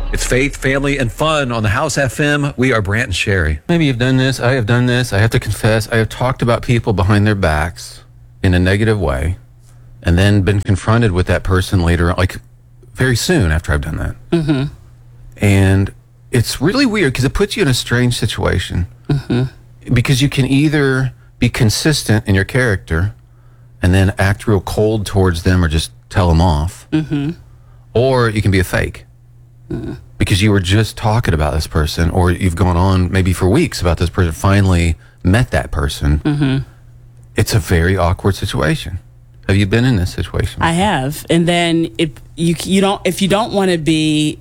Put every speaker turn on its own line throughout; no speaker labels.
It's faith, family, and fun on the House FM. We are Brant and Sherry.
Maybe you've done this. I have done this. I have to confess, I have talked about people behind their backs in a negative way and then been confronted with that person later, like very soon after I've done that. Mm-hmm. And it's really weird because it puts you in a strange situation. Mm-hmm. Because you can either be consistent in your character and then act real cold towards them or just tell them off. Mm-hmm. Or you can be a fake. Because you were just talking about this person, or you've gone on maybe for weeks about this person, finally met that person. Mm-hmm. It's a very awkward situation. Have you been in this situation?
I have. And then if you don't want to be,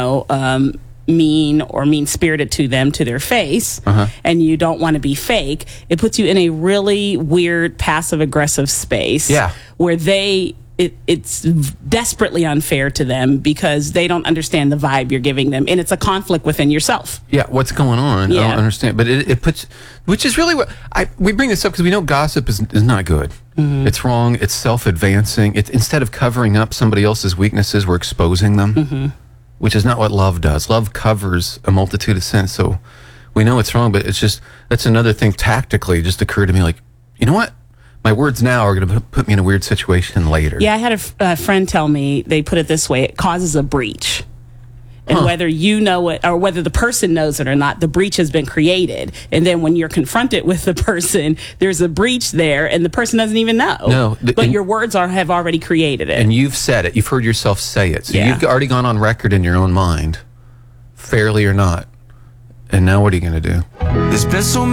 mean or mean-spirited to them to their face, and you don't want to be fake, it puts you in a really weird passive-aggressive space where it's desperately unfair to them because they don't understand the vibe you're giving them, and it's a conflict within yourself.
Yeah, what's going on? I don't understand. But it puts, which is really what we bring this up because we know gossip is not good. Mm-hmm. It's wrong. It's self-advancing. It's instead of covering up somebody else's weaknesses, we're exposing them, which is not what love does. Love covers a multitude of sins. So we know it's wrong, but it's just, that's another thing tactically just occurred to me, like, you know what? My words now are going to put me in a weird situation later.
Yeah, I had a friend tell me, they put it this way, it causes a breach. And whether you know it or whether the person knows it or not, the breach has been created. And then when you're confronted with the person, there's a breach there and the person doesn't even know.
No.
But your words have already created it.
And you've said it. You've heard yourself say it. So you've already gone on record in your own mind, fairly or not. And now what are you going to do?
There's been so